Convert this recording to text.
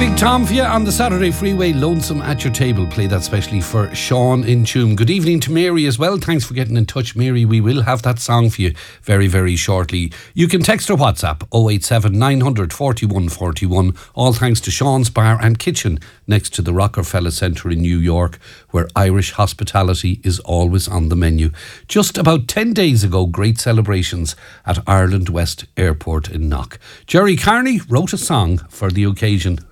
Big Tom for you on the Saturday Freeway, Lonesome at Your Table. Play that specially for Sean in Tuam. Good evening to Mary as well. Thanks for getting in touch, Mary. We will have that song for you very, very shortly. You can text or WhatsApp 087 900 41 41. All thanks to Sean's Bar and Kitchen next to the Rockefeller Centre in New York, where Irish hospitality is always on the menu. Just about 10 days ago, great celebrations at Ireland West Airport in Knock. Jerry Carney wrote a song for the occasion.